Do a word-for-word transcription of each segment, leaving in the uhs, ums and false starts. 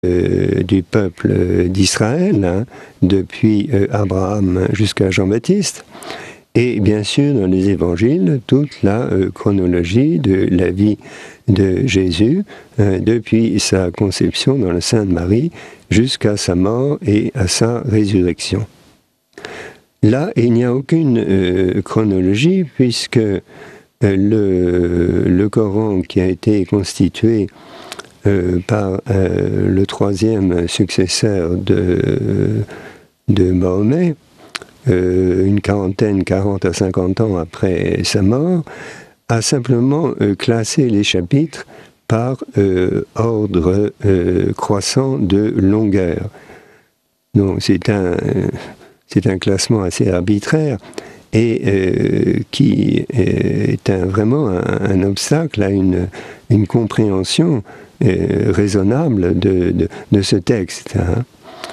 euh, du peuple d'Israël, hein, depuis euh, Abraham jusqu'à Jean-Baptiste. Et bien sûr, dans les évangiles, toute la euh, chronologie de la vie de Jésus, euh, depuis sa conception dans le sein de Marie, jusqu'à sa mort et à sa résurrection. Là, il n'y a aucune euh, chronologie, puisque euh, le, le Coran qui a été constitué euh, par euh, le troisième successeur de, de Mahomet, euh, une quarantaine, quarante à cinquante ans après sa mort, a simplement euh, classé les chapitres par euh, ordre euh, croissant de longueur. Donc c'est un... Euh, C'est un classement assez arbitraire et euh, qui est un, vraiment un, un obstacle à une, une compréhension euh, raisonnable de, de, de ce texte. Hein.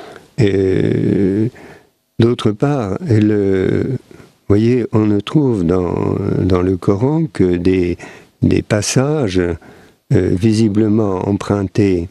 D'autre part, le, vous voyez, on ne trouve dans, dans le Coran que des, des passages euh, visiblement empruntés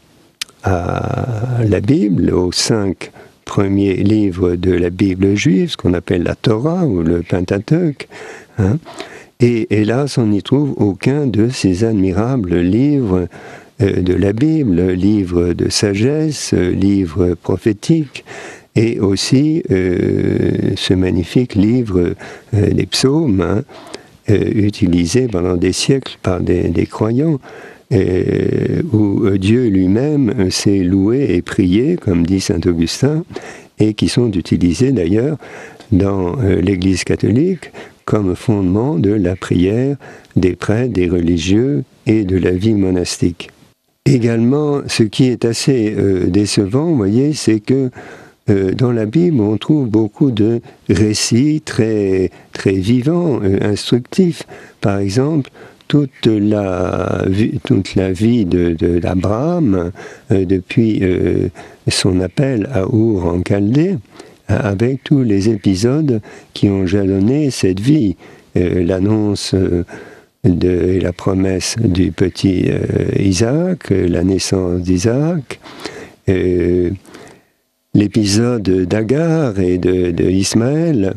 à la Bible, aux cinq premier livre de la Bible juive, ce qu'on appelle la Torah ou le Pentateuque. Hein. Et hélas, on n'y trouve aucun de ces admirables livres euh, de la Bible, livres de sagesse, livres prophétiques, et aussi euh, ce magnifique livre euh, des psaumes, hein, euh, utilisé pendant des siècles par des, des croyants, Euh, où Dieu lui-même s'est loué et prié, comme dit saint Augustin, et qui sont utilisés d'ailleurs dans euh, l'Église catholique comme fondement de la prière des prêtres, des religieux et de la vie monastique. Également, ce qui est assez euh, décevant, vous voyez, c'est que euh, dans la Bible, on trouve beaucoup de récits très, très vivants, euh, instructifs. Par exemple, toute la, toute la vie de, de, d'Abraham, euh, depuis euh, son appel à Our en Chaldée, avec tous les épisodes qui ont jalonné cette vie, euh, l'annonce euh, de, et la promesse du petit euh, Isaac, la naissance d'Isaac, euh, l'épisode d'Agar et de, de Ismaël,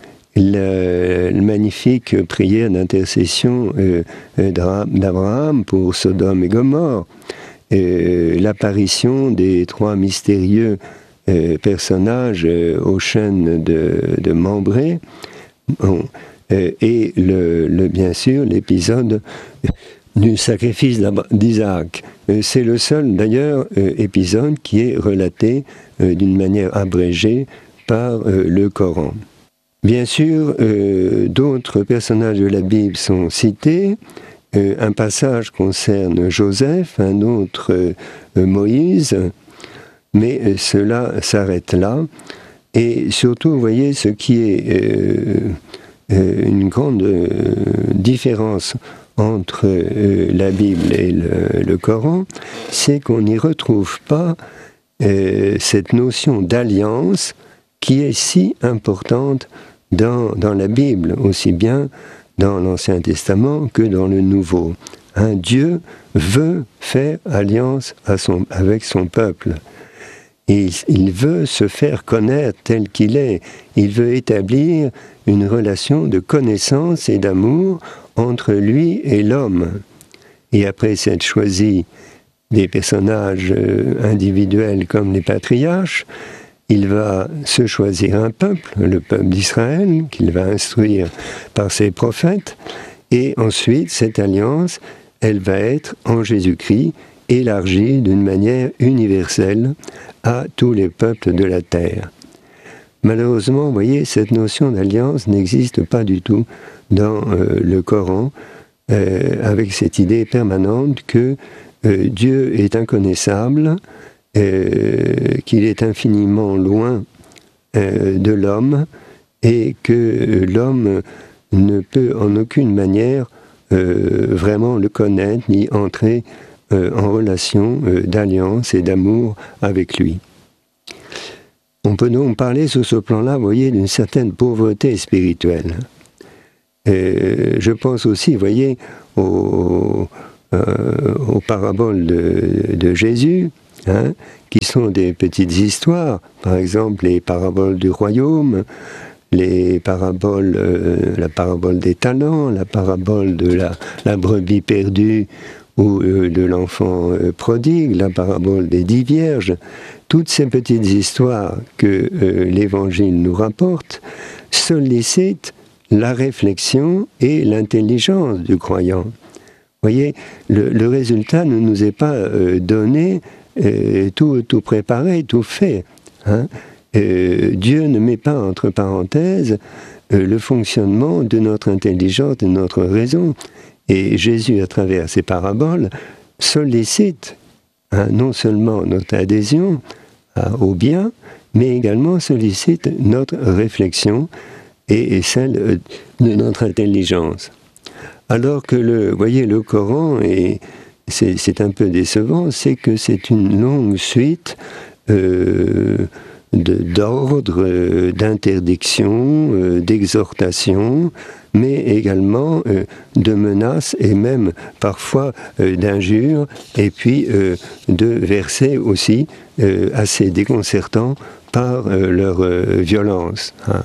La, la magnifique prière d'intercession euh, d'Abraham pour Sodome et Gomorrhe, euh, l'apparition des trois mystérieux euh, personnages euh, aux chaînes de, de Mambré, bon, euh, et le, le, bien sûr l'épisode du sacrifice d'Isaac. Euh, c'est le seul d'ailleurs euh, épisode qui est relaté euh, d'une manière abrégée par euh, le Coran. Bien sûr, euh, d'autres personnages de la Bible sont cités. Euh, un passage concerne Joseph, un autre euh, Moïse, mais euh, cela s'arrête là. Et surtout, vous voyez, ce qui est euh, euh, une grande euh, différence entre euh, la Bible et le, le Coran, c'est qu'on n'y retrouve pas euh, cette notion d'alliance qui est si importante Dans, dans la Bible, aussi bien dans l'Ancien Testament que dans le Nouveau. Un Dieu veut faire alliance à son, avec son peuple. Et il veut se faire connaître tel qu'il est. Il veut établir une relation de connaissance et d'amour entre lui et l'homme. Et après s'être choisi des personnages individuels comme les patriarches, il va se choisir un peuple, le peuple d'Israël, qu'il va instruire par ses prophètes, et ensuite, cette alliance, elle va être, en Jésus-Christ, élargie d'une manière universelle à tous les peuples de la terre. Malheureusement, vous voyez, cette notion d'alliance n'existe pas du tout dans euh, le Coran, euh, avec cette idée permanente que euh, Dieu est inconnaissable, Euh, qu'il est infiniment loin euh, de l'homme et que l'homme ne peut en aucune manière euh, vraiment le connaître ni entrer euh, en relation euh, d'alliance et d'amour avec lui. On peut donc parler sur ce plan-là, vous voyez, d'une certaine pauvreté spirituelle. Euh, je pense aussi, vous voyez, aux, euh, aux paraboles de, de Jésus, hein, qui sont des petites histoires, par exemple les paraboles du royaume, les paraboles, euh, la parabole des talents, la parabole de la, la brebis perdue ou euh, de l'enfant euh, prodigue, la parabole des dix vierges. Toutes ces petites histoires que euh, l'Évangile nous rapporte sollicitent la réflexion et l'intelligence du croyant. Vous voyez, le, le résultat ne nous est pas euh, donné euh, tout, tout préparé, tout fait. Hein. Euh, Dieu ne met pas entre parenthèses euh, le fonctionnement de notre intelligence, de notre raison. Et Jésus, à travers ses paraboles, sollicite hein, non seulement notre adhésion à, au bien, mais également sollicite notre réflexion et, et celle de notre intelligence. Alors que le, vous voyez, le Coran, et c'est, c'est un peu décevant, c'est que c'est une longue suite euh, de, d'ordres, euh, d'interdictions, euh, d'exhortations, mais également euh, de menaces et même parfois euh, d'injures, et puis euh, de versets aussi euh, assez déconcertants par euh, leur euh, violence. Hein.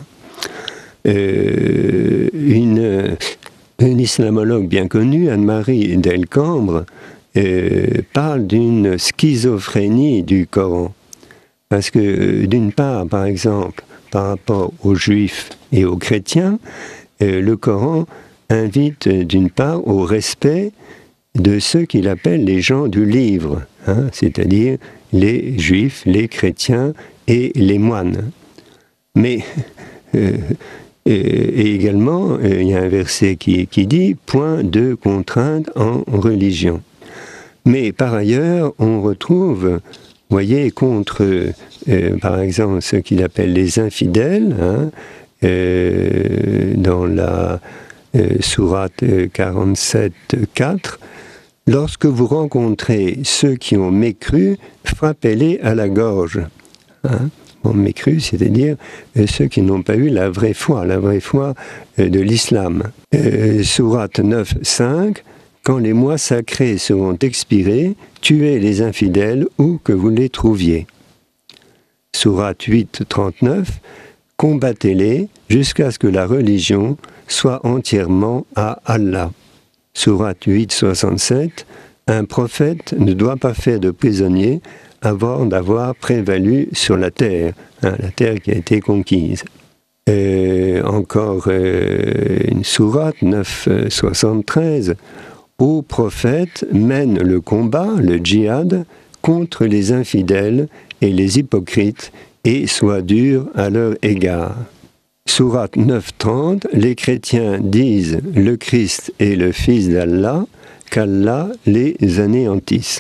Euh, une, une islamologue bien connue, Anne-Marie Delcambre, euh, parle d'une schizophrénie du Coran. Parce que, d'une part, par exemple, par rapport aux juifs et aux chrétiens, euh, le Coran invite, d'une part, au respect de ceux qu'il appelle les gens du livre, hein, c'est-à-dire les juifs, les chrétiens et les moines. Mais, euh, et également, euh, il y a un verset qui, qui dit « point de contrainte en religion ». Mais par ailleurs, on retrouve, vous voyez, contre, euh, par exemple, ceux qu'il appelle les infidèles, hein, euh, dans la euh, sourate quarante-sept quatre, « Lorsque vous rencontrez ceux qui ont mécru, frappez-les à la gorge. Hein » Bon, mécru, c'est-à-dire euh, ceux qui n'ont pas eu la vraie foi, la vraie foi euh, de l'islam. Euh, sourate neuf cinq, quand les mois sacrés seront expirés, tuez les infidèles où que vous les trouviez. Sourate huit trente-neuf, combattez-les jusqu'à ce que la religion soit entièrement à Allah. Sourate huit soixante-sept, un prophète ne doit pas faire de prisonnier avant d'avoir prévalu sur la terre, hein, la terre qui a été conquise. Et encore euh, une sourate neuf soixante-treize, ô prophète, mène le combat, le djihad, contre les infidèles et les hypocrites, et sois dur à leur égard. Sourate neuf trente, les chrétiens disent le Christ est le Fils d'Allah, qu'Allah les anéantisse.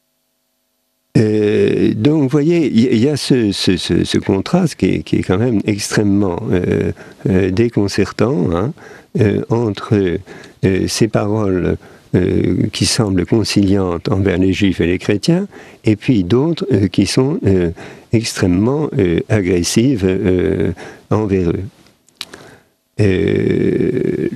Euh, donc, vous voyez, il y a ce, ce, ce, ce contraste qui est, qui est quand même extrêmement euh, euh, déconcertant hein, euh, entre euh, ces paroles euh, qui semblent conciliantes envers les Juifs et les chrétiens, et puis d'autres euh, qui sont euh, extrêmement euh, agressives euh, envers eux. Euh,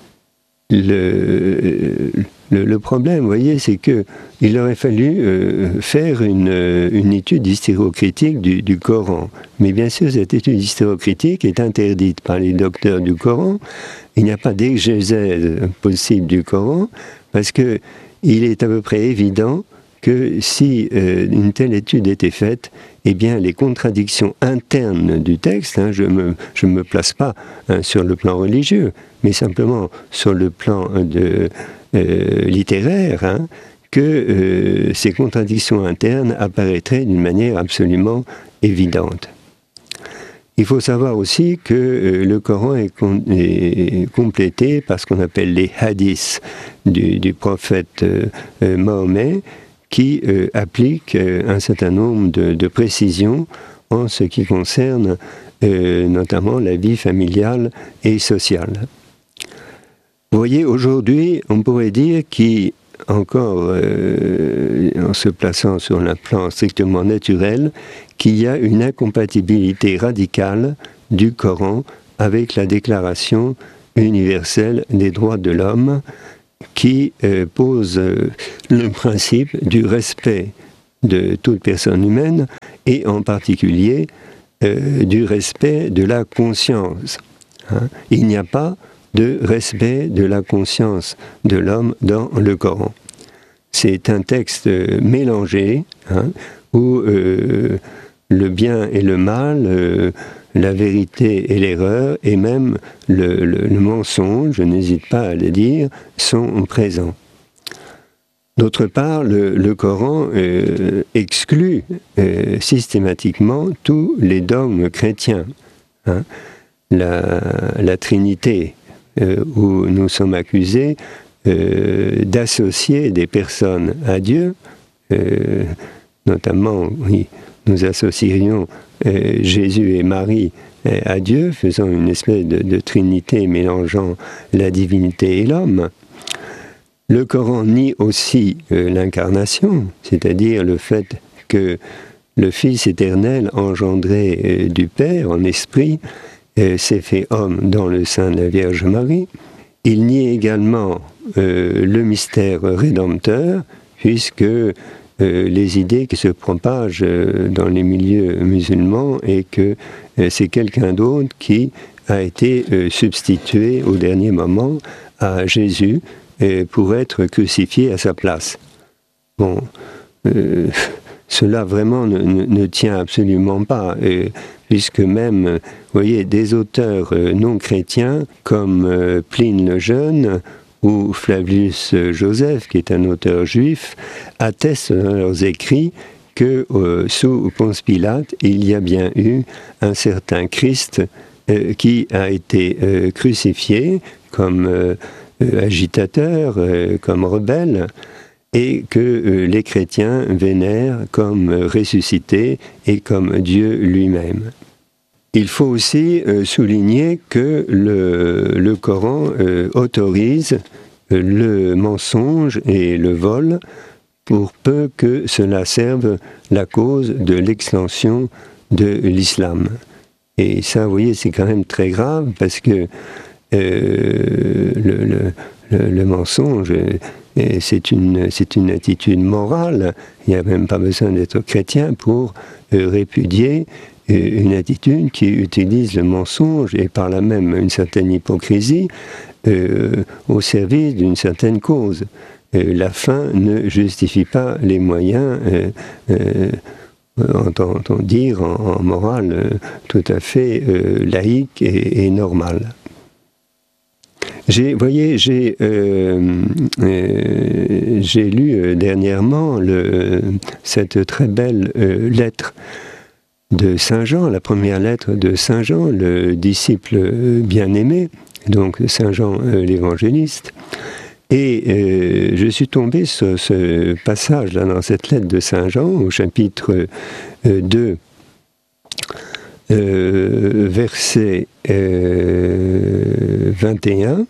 le, le, le problème, vous voyez, c'est qu'il aurait fallu euh, faire une, une étude hystérocritique du, du Coran. Mais bien sûr, cette étude hystérocritique est interdite par les docteurs du Coran. Il n'y a pas d'exégèse possible du Coran, parce qu'il est à peu près évident que si euh, une telle étude était faite, eh bien les contradictions internes du texte, hein, je ne me, je me place pas hein, sur le plan religieux, mais simplement sur le plan de, euh, littéraire, hein, que euh, ces contradictions internes apparaîtraient d'une manière absolument évidente. Il faut savoir aussi que euh, le Coran est, com- est complété par ce qu'on appelle les hadiths du, du prophète euh, euh, Mahomet, qui euh, applique euh, un certain nombre de, de précisions en ce qui concerne euh, notamment la vie familiale et sociale. Vous voyez, aujourd'hui, on pourrait dire qu'encore, euh, en se plaçant sur un plan strictement naturel, qu'il y a une incompatibilité radicale du Coran avec la Déclaration universelle des droits de l'homme, qui euh, pose euh, le principe du respect de toute personne humaine, et en particulier euh, du respect de la conscience. Hein. Il n'y a pas de respect de la conscience de l'homme dans le Coran. C'est un texte mélangé, hein, où euh, le bien et le mal, euh, la vérité et l'erreur, et même le, le, le mensonge, je n'hésite pas à le dire, sont présents. D'autre part, le, le Coran euh, exclut euh, systématiquement tous les dogmes chrétiens. Hein. La, la Trinité, euh, où nous sommes accusés euh, d'associer des personnes à Dieu, euh, notamment, oui, nous associerions euh, Jésus et Marie euh, à Dieu, faisant une espèce de, de Trinité mélangeant la divinité et l'homme. Le Coran nie aussi euh, l'incarnation, c'est-à-dire le fait que le Fils éternel engendré euh, du Père en esprit euh, s'est fait homme dans le sein de la Vierge Marie. Il nie également euh, le mystère rédempteur, puisque euh, les idées qui se propagent euh, dans les milieux musulmans et que euh, c'est quelqu'un d'autre qui a été euh, substitué au dernier moment à Jésus, pour être crucifié à sa place. Bon, euh, cela vraiment ne, ne, ne tient absolument pas, euh, puisque même, vous voyez, des auteurs euh, non chrétiens, comme euh, Pline le Jeune, ou Flavius Joseph, qui est un auteur juif, attestent dans leurs écrits que euh, sous Ponce Pilate, il y a bien eu un certain Christ euh, qui a été euh, crucifié comme euh, agitateur, euh, comme rebelle, et que euh, les chrétiens vénèrent comme ressuscité et comme Dieu lui-même. Il faut aussi euh, souligner que le, le Coran euh, autorise euh, le mensonge et le vol pour peu que cela serve la cause de l'extension de l'islam. Et ça, vous voyez, c'est quand même très grave parce que Euh, le, le, le, le mensonge, euh, c'est une, c'est une attitude morale. Il n'y a même pas besoin d'être chrétien pour euh, répudier euh, une attitude qui utilise le mensonge et par là même une certaine hypocrisie euh, au service d'une certaine cause. Euh, la fin ne justifie pas les moyens, euh, euh, entend-on dire, en, en morale euh, tout à fait euh, laïque et, et normale. J'ai, voyez, j'ai, euh, euh, j'ai lu euh, dernièrement le, cette très belle euh, lettre de Saint Jean, la première lettre de Saint Jean, le disciple bien-aimé, donc Saint Jean euh, l'évangéliste. Et euh, je suis tombé sur ce passage-là dans cette lettre de Saint Jean, au chapitre euh, deux, euh, verset euh, vingt et un.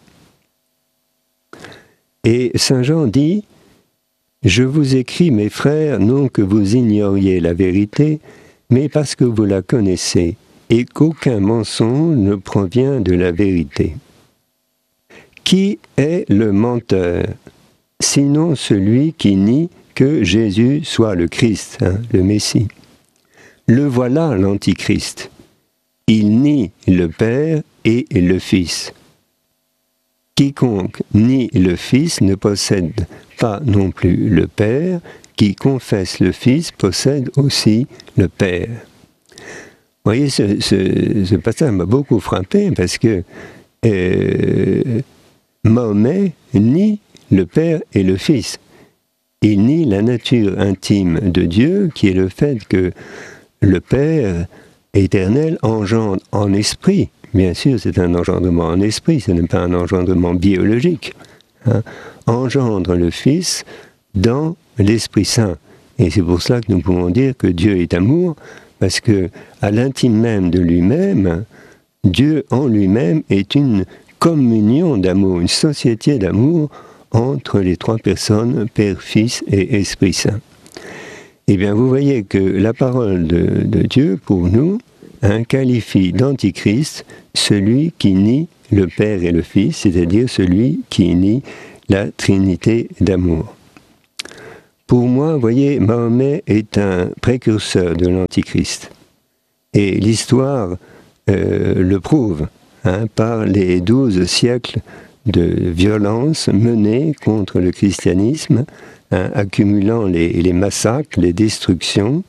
Et Saint Jean dit « Je vous écris, mes frères, non que vous ignoriez la vérité, mais parce que vous la connaissez, et qu'aucun mensonge ne provient de la vérité. Qui est le menteur, sinon celui qui nie que Jésus soit le Christ, hein, le Messie? Le voilà l'Antichrist. Il nie le Père et le Fils. Quiconque nie le Fils ne possède pas non plus le Père, qui confesse le Fils possède aussi le Père. » Vous voyez, ce, ce, ce passage m'a beaucoup frappé parce que euh, Mahomet nie le Père et le Fils. Il nie la nature intime de Dieu, qui est le fait que le Père éternel engendre en esprit. Bien sûr, c'est un engendrement en esprit, ce n'est pas un engendrement biologique. Hein, engendre le Fils dans l'Esprit Saint. Et c'est pour cela que nous pouvons dire que Dieu est amour, parce que à l'intime même de lui-même, Dieu en lui-même est une communion d'amour, une société d'amour entre les trois personnes, Père, Fils et Esprit Saint. Eh bien, vous voyez que la parole de, de Dieu, pour nous, hein, qualifie d'antichrist celui qui nie le Père et le Fils, c'est-à-dire celui qui nie la Trinité d'amour. pour moi, vous voyez, Mahomet est un précurseur de l'Antichrist. Et l'histoire euh, le prouve, hein, par les douze siècles de violence menée contre le christianisme, hein, accumulant les, les massacres, les destructions,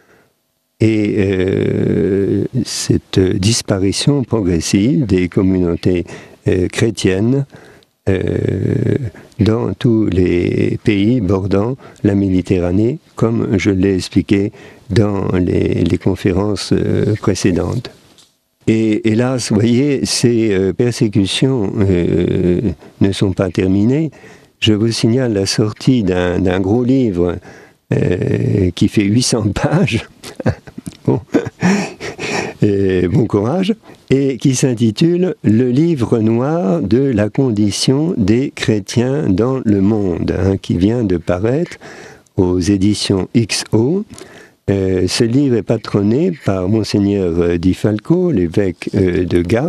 et euh, cette disparition progressive des communautés euh, chrétiennes euh, dans tous les pays bordant la Méditerranée, comme je l'ai expliqué dans les, les conférences euh, précédentes. Et hélas, vous voyez, ces euh, persécutions euh, ne sont pas terminées. Je vous signale la sortie d'un, d'un gros livre euh, qui fait huit cents pages. Bon. Et bon courage, et qui s'intitule « Le livre noir de la condition des chrétiens dans le monde hein, », qui vient de paraître aux éditions X O. Euh, ce livre est patronné par Monseigneur Di Falco, l'évêque euh, de Gap,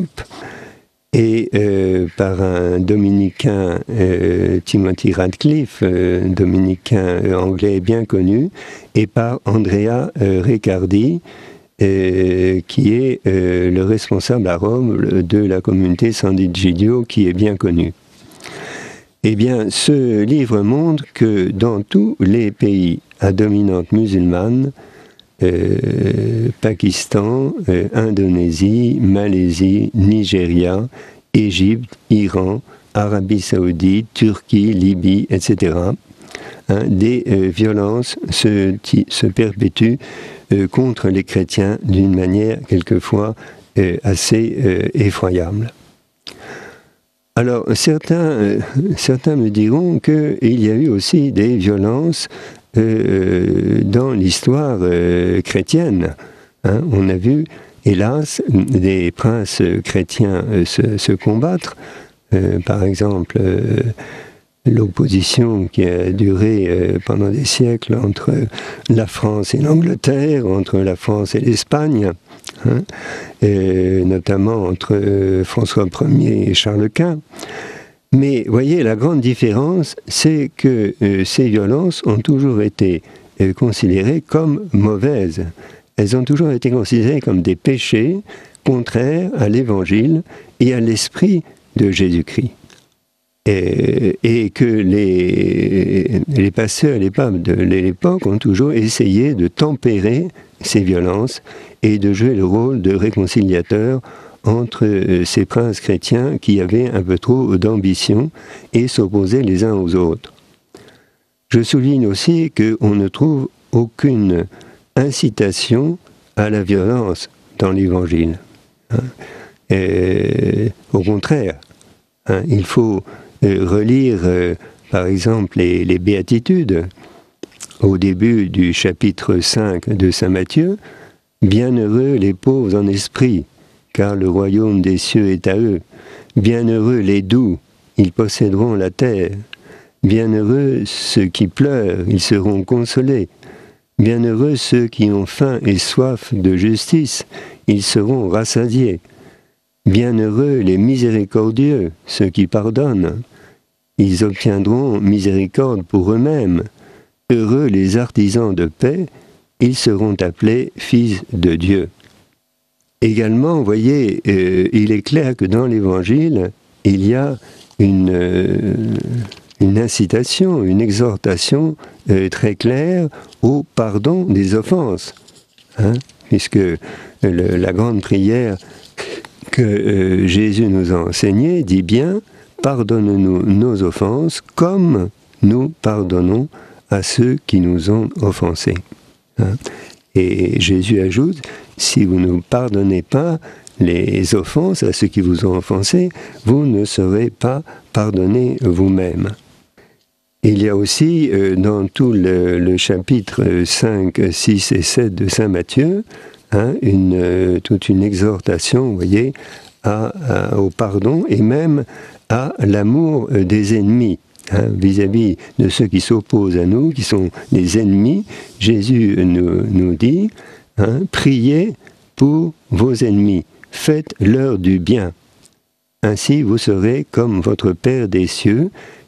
et euh, par un dominicain, euh, Timothy Radcliffe, euh, dominicain euh, anglais bien connu, et par Andrea euh, Riccardi, euh, qui est euh, le responsable à Rome de la communauté Sant'Egidio, qui est bien connu. Eh bien, ce livre montre que dans tous les pays à dominante musulmane, euh, Pakistan, euh, Indonésie, Malaisie, Nigeria, Égypte, Iran, Arabie Saoudite, Turquie, Libye, et cetera, hein, des euh, violences se, se perpétuent euh, contre les chrétiens d'une manière quelquefois euh, assez euh, effroyable. Alors, certains, euh, certains me diront qu'il y a eu aussi des violences euh, dans l'histoire euh, chrétienne. Hein, on a vu, hélas, des princes chrétiens euh, se, se combattre. Euh, par exemple, euh, l'opposition qui a duré euh, pendant des siècles entre la France et l'Angleterre, entre la France et l'Espagne, hein, et notamment entre François Ier et Charles Quint. Mais voyez, la grande différence, c'est que euh, ces violences ont toujours été euh, considérées comme mauvaises. Elles ont toujours été considérées comme des péchés contraires à l'Évangile et à l'esprit de Jésus-Christ. Et, et que les, les pasteurs et les papes de l'époque ont toujours essayé de tempérer ces violences et de jouer le rôle de réconciliateur entre ces princes chrétiens qui avaient un peu trop d'ambition et s'opposaient les uns aux autres. Je souligne aussi qu'on ne trouve aucune incitation à la violence dans l'Évangile. Hein. Et, au contraire, hein, il faut euh, relire, euh, par exemple, les, les Béatitudes. Au début du chapitre cinq de saint Matthieu, « Bienheureux les pauvres en esprit, car le royaume des cieux est à eux. Bienheureux les doux, ils posséderont la terre. Bienheureux ceux qui pleurent, ils seront consolés. Bienheureux ceux qui ont faim et soif de justice, ils seront rassasiés. Bienheureux les miséricordieux, ceux qui pardonnent, ils obtiendront miséricorde pour eux-mêmes. Heureux les artisans de paix, ils seront appelés fils de Dieu. » Également, vous voyez, euh, il est clair que dans l'Évangile, il y a une, euh, une incitation, une exhortation euh, très claire au pardon des offenses. Hein, puisque le, la grande prière que euh, Jésus nous a enseignée dit bien « Pardonne-nous nos offenses comme nous pardonnons à ceux qui nous ont offensés. Hein. » Et Jésus ajoute « Si vous ne pardonnez pas les offenses à ceux qui vous ont offensés, vous ne serez pas pardonnés vous-même. » Il y a aussi euh, dans tout le, le chapitre cinq, six et sept de saint Matthieu, hein, une, euh, toute une exhortation, vous voyez, à, à, au pardon et même à l'amour des ennemis. Hein, vis-à-vis de ceux qui s'opposent à nous, qui sont les ennemis, Jésus nous, nous dit, hein, priez pour vos ennemis, faites-leur du bien. Ainsi vous serez comme votre Père des cieux,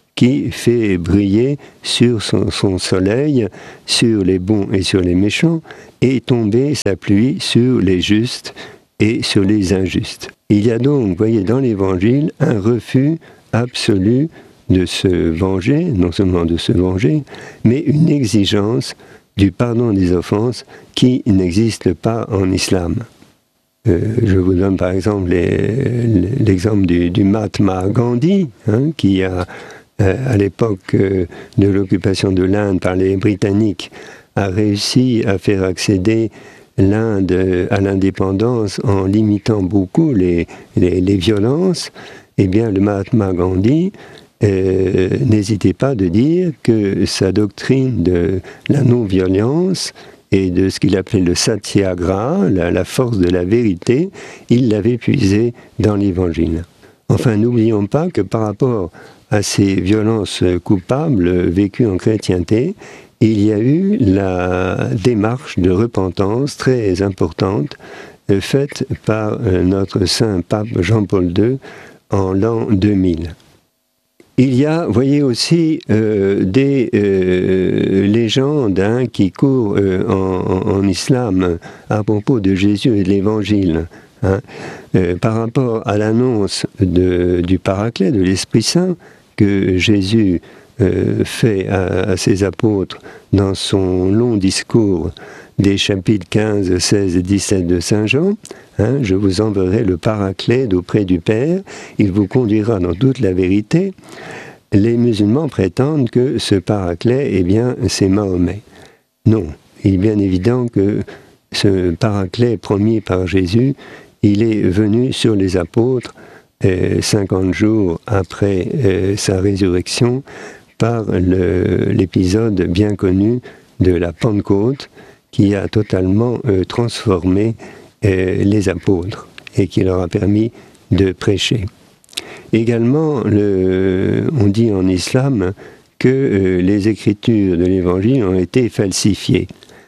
qui fait briller sur son, son soleil, sur les bons et sur les méchants, et tomber sa pluie sur les justes et sur les injustes. Il y a donc, vous voyez, dans l'Évangile, un refus absolu de se venger, non seulement de se venger, mais une exigence du pardon des offenses qui n'existe pas en islam. Euh, je vous donne par exemple les, l'exemple du, du Mahatma Gandhi, hein, qui a, euh, à l'époque euh, de l'occupation de l'Inde par les Britanniques, a réussi à faire accéder l'Inde à l'indépendance en limitant beaucoup les, les, les violences. Eh bien, le Mahatma Gandhi euh, n'hésitait pas de dire que sa doctrine de la non-violence et de ce qu'il appelait le satyagraha, la, la force de la vérité, il l'avait puisée dans l'Évangile. Enfin, n'oublions pas que par rapport à ces violences coupables vécues en chrétienté, il y a eu la démarche de repentance très importante euh, faite par euh, notre saint pape Jean-Paul deux en l'an deux mille. Il y a, vous voyez aussi, euh, des euh, légendes hein, qui courent euh, en, en islam à propos de Jésus et de l'Évangile. Hein, euh, par rapport à l'annonce de, du Paraclet, de l'Esprit Saint, que Jésus euh, fait à, à ses apôtres dans son long discours des chapitres quinze, seize et dix-sept de Saint Jean. Hein, je vous enverrai le Paraclet d'auprès du Père, il vous conduira dans toute la vérité. Les musulmans prétendent que ce Paraclet, eh bien, c'est Mahomet. Non, il est bien évident que ce Paraclet promis par Jésus, il est venu sur les apôtres euh, cinquante jours après euh, sa résurrection par le, l'épisode bien connu de la Pentecôte qui a totalement euh, transformé euh, les apôtres et qui leur a permis de prêcher. Également, le, on dit en islam que euh, les écritures de l'Évangile ont été falsifiées.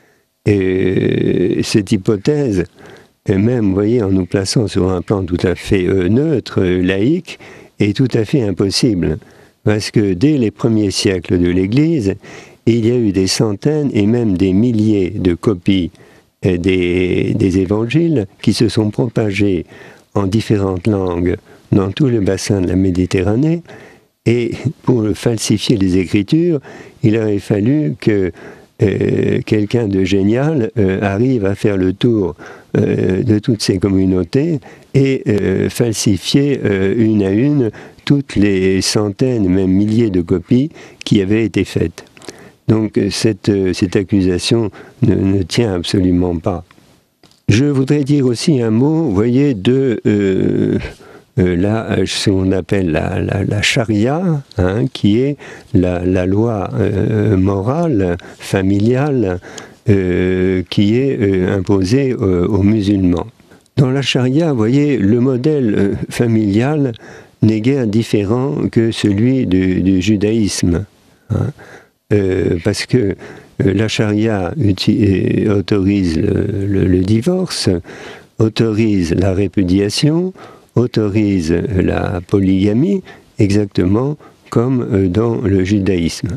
Et cette hypothèse, et même, vous voyez, en nous plaçant sur un plan tout à fait euh, neutre, euh, laïque, est tout à fait impossible. Parce que dès les premiers siècles de l'Église, il y a eu des centaines et même des milliers de copies euh, des, des évangiles qui se sont propagées en différentes langues dans tout le bassin de la Méditerranée. Et pour falsifier les Écritures, il aurait fallu que euh, quelqu'un de génial euh, arrive à faire le tour euh, de toutes ces communautés et euh, falsifier euh, une à une toutes les centaines, même milliers de copies qui avaient été faites. Donc cette, cette accusation ne, ne tient absolument pas. Je voudrais dire aussi un mot, vous voyez, de euh, euh, la, ce qu'on appelle la, la, la charia, hein, qui est la, la loi euh, morale, familiale, euh, qui est euh, imposée euh, aux musulmans. Dans la charia, vous voyez, le modèle euh, familial n'est guère différent que celui du, du judaïsme. Hein, euh, parce que euh, la charia uti- autorise le, le, le divorce, autorise la répudiation, autorise la polygamie, exactement comme euh, dans le judaïsme.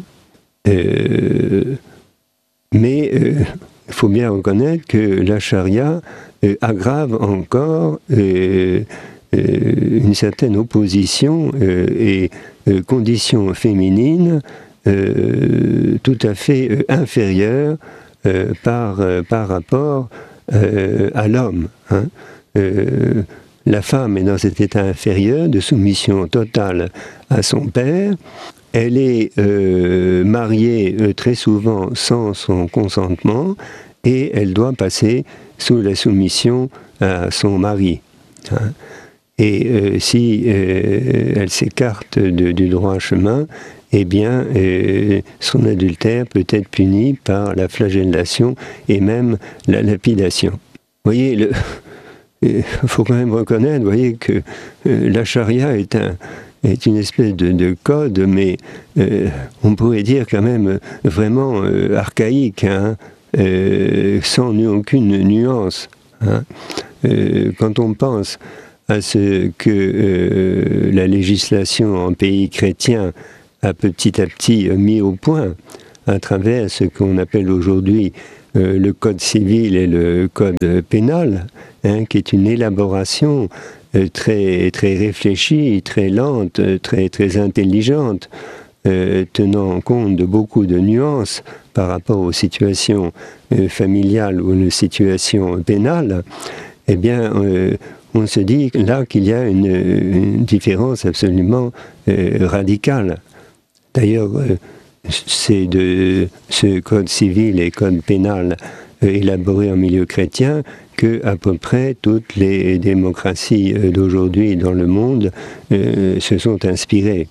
Euh, mais il euh, faut bien reconnaître que la charia euh, aggrave encore euh, euh, une certaine opposition euh, et euh, conditions féminines euh, tout à fait euh, inférieures euh, par, euh, par rapport euh, à l'homme. Hein. Euh, la femme est dans cet état inférieur de soumission totale à son père. Elle est euh, mariée euh, très souvent sans son consentement et elle doit passer sous la soumission à son mari. Hein. Et euh, si euh, elle s'écarte de, du droit chemin, eh bien, euh, son adultère peut être puni par la flagellation et même la lapidation. Vous voyez, le... il faut quand même reconnaître, vous voyez, que euh, la charia est, un, est une espèce de, de code, mais euh, on pourrait dire quand même vraiment euh, archaïque, hein, euh, sans nu- aucune nuance. Hein. Euh, quand on pense à ce que euh, la législation en pays chrétien a petit à petit mis au point à travers ce qu'on appelle aujourd'hui euh, le code civil et le code pénal, hein, qui est une élaboration euh, très, très réfléchie, très lente, très, très intelligente, euh, tenant compte de beaucoup de nuances par rapport aux situations euh, familiales ou aux situations pénales. Eh bien, euh, on se dit là qu'il y a une, une différence absolument euh, radicale. D'ailleurs, euh, c'est de ce code civil et code pénal euh, élaboré en milieu chrétien que à peu près toutes les démocraties euh, d'aujourd'hui dans le monde euh, se sont inspirées.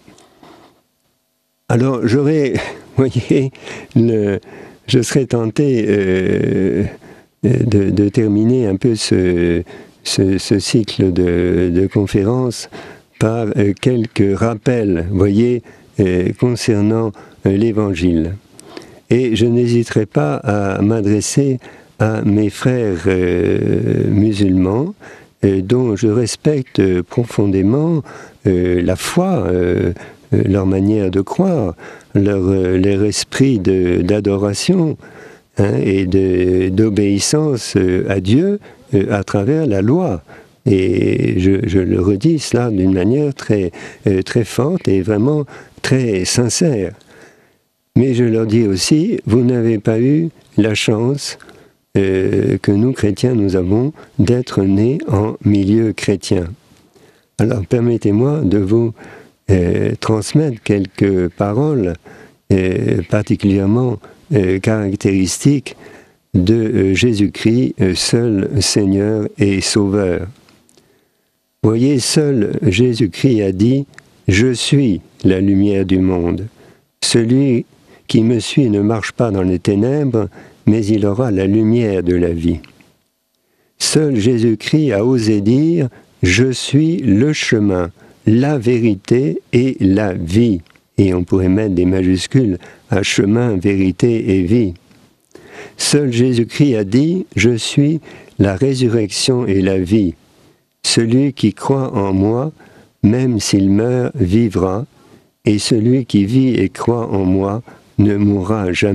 Alors, j'aurais, vous voyez, le, je serais tenté euh, de, de terminer un peu ce, ce, ce cycle de, de conférences par euh, quelques rappels, vous voyez, euh, concernant euh, l'Évangile. Et je n'hésiterai pas à m'adresser à mes frères euh, musulmans, euh, dont je respecte profondément euh, la foi, euh, leur manière de croire, leur, euh, leur esprit de, d'adoration, hein, et de, d'obéissance à Dieu euh, à travers la loi. Et je, je le redis cela d'une manière très, euh, très forte et vraiment très sincère. Mais je leur dis aussi, vous n'avez pas eu la chance euh, que nous, chrétiens, nous avons d'être nés en milieu chrétien. Alors permettez-moi de vous euh, transmettre quelques paroles euh, particulièrement euh, caractéristiques de euh, Jésus-Christ, euh, seul Seigneur et Sauveur. Vous voyez, seul Jésus-Christ a dit « Je suis la lumière du monde. Celui qui me suit ne marche pas dans les ténèbres, mais il aura la lumière de la vie. » Seul Jésus-Christ a osé dire « Je suis le chemin, la vérité et la vie. » Et on pourrait mettre des majuscules à chemin, vérité et vie. Seul Jésus-Christ a dit « Je suis la résurrection et la vie. Celui qui croit en moi, même s'il meurt, vivra, et celui qui vit et croit en moi ne mourra jamais. »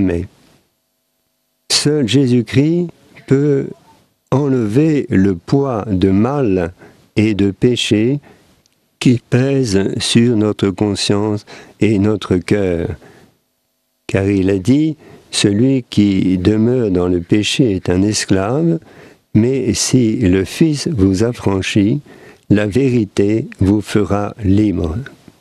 Seul Jésus-Christ peut enlever le poids de mal et de péché qui pèse sur notre conscience et notre cœur. Car il a dit, celui qui demeure dans le péché est un esclave, mais si le Fils vous affranchit, la vérité vous fera libre.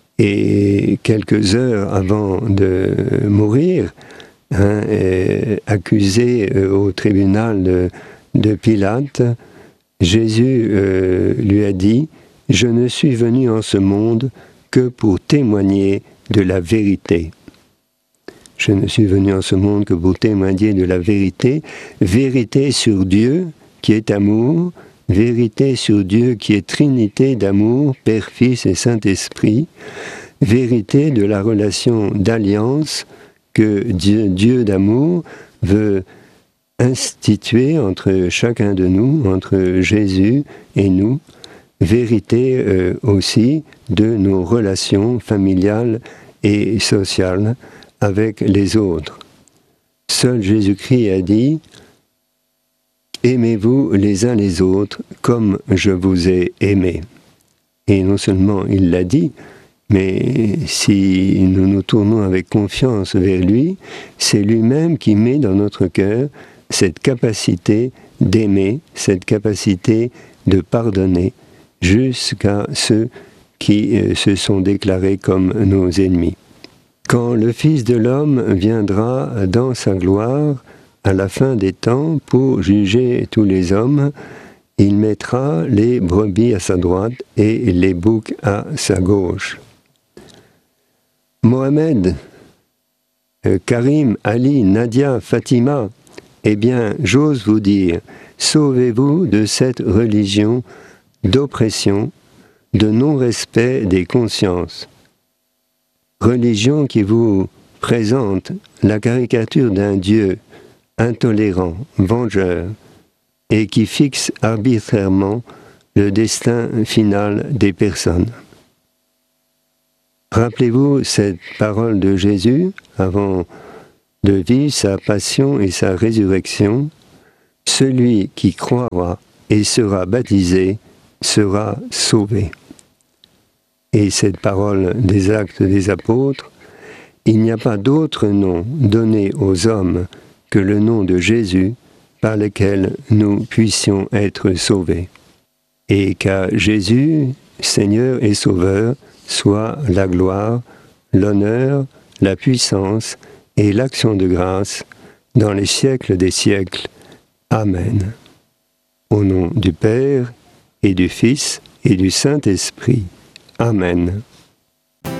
Et quelques heures avant de mourir, hein, accusé au tribunal de, de Pilate, Jésus euh, lui a dit « Je ne suis venu en ce monde que pour témoigner de la vérité. » Je ne suis venu en ce monde que pour témoigner de la vérité, vérité sur Dieu qui est amour, vérité sur Dieu qui est trinité d'amour, Père, Fils et Saint-Esprit, vérité de la relation d'alliance que Dieu, Dieu d'amour veut instituer entre chacun de nous, entre Jésus et nous, vérité euh, aussi de nos relations familiales et sociales avec les autres. Seul Jésus-Christ a dit « Aimez-vous les uns les autres comme je vous ai aimés. » Et non seulement il l'a dit, mais si nous nous tournons avec confiance vers lui, c'est lui-même qui met dans notre cœur cette capacité d'aimer, cette capacité de pardonner, jusqu'à ceux qui euh, se sont déclarés comme nos ennemis. Quand le Fils de l'homme viendra dans sa gloire, à la fin des temps, pour juger tous les hommes, il mettra les brebis à sa droite et les boucs à sa gauche. Mohamed, euh, Karim, Ali, Nadia, Fatima, eh bien, j'ose vous dire, sauvez-vous de cette religion d'oppression, de non-respect des consciences. Religion qui vous présente la caricature d'un Dieu intolérant, vengeur, et qui fixe arbitrairement le destin final des personnes. Rappelez-vous cette parole de Jésus avant de vivre sa passion et sa résurrection. Celui qui croira et sera baptisé sera sauvé. Et cette parole des Actes des Apôtres, il n'y a pas d'autre nom donné aux hommes que le nom de Jésus par lequel nous puissions être sauvés. Et qu'à Jésus, Seigneur et Sauveur, soit la gloire, l'honneur, la puissance et l'action de grâce dans les siècles des siècles. Amen. Au nom du Père et du Fils et du Saint-Esprit. Amen.